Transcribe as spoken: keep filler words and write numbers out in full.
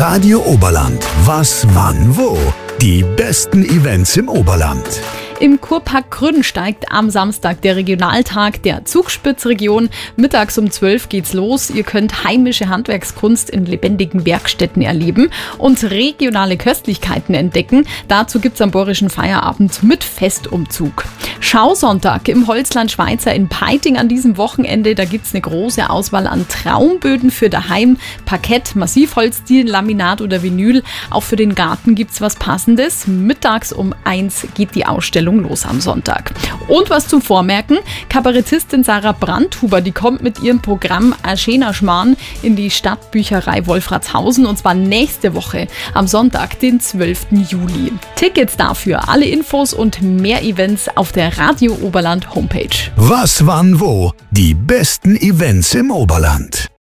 Radio Oberland. Was, wann, wo? Die besten Events im Oberland. Im Kurpark Grün steigt am Samstag der Regionaltag der Zugspitzregion. Mittags um zwölf geht's los. Ihr könnt heimische Handwerkskunst in lebendigen Werkstätten erleben und regionale Köstlichkeiten entdecken. Dazu gibt's am Borischen Feierabend mit Festumzug. Schausonntag im Holzland Schweizer in Peiting an diesem Wochenende. Da gibt's eine große Auswahl an Traumböden für daheim. Parkett, Massivholzstil, Laminat oder Vinyl. Auch für den Garten gibt's was Passendes. Mittags um eins geht die Ausstellung los am Sonntag. Und was zum Vormerken, Kabarettistin Sarah Brandhuber, die kommt mit ihrem Programm Aschena Schmarrn in die Stadtbücherei Wolfratshausen und zwar nächste Woche am Sonntag, den zwölften Juli. Tickets dafür, alle Infos und mehr Events auf der Radio Oberland Homepage. Was, wann, wo? Die besten Events im Oberland.